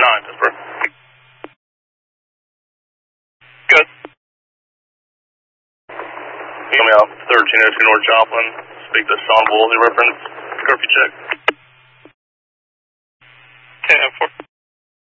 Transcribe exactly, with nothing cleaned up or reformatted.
nine, Pittsburgh. Good. Coming out thirteen oh two North Joplin. Speak to Son Woolsey reference. Curfew check. ten oh four.